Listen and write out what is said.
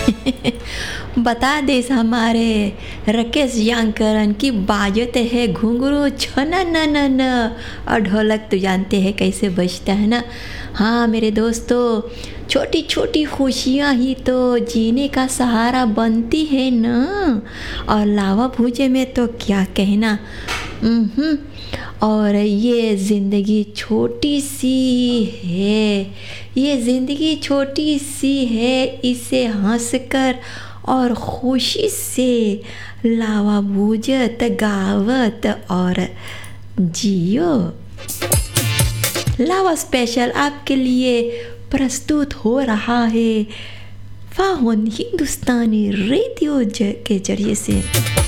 बता देस हमारे राकेश यांकरन की बाजते है घुंघरू छना न न न और ढोलक तो जानते हैं कैसे बजता है ना। हाँ मेरे दोस्तों, छोटी छोटी खुशियाँ ही तो जीने का सहारा बनती है ना। और लावा भूजे में तो क्या कहना। और ये ज़िंदगी छोटी सी है, ये ज़िंदगी छोटी सी है, इसे हंसकर और खुशी से लावा भूजत गावत और जियो। लावा स्पेशल आपके लिए प्रस्तुत हो रहा है फाहुन हिंदुस्तानी रेडियो के जरिए से।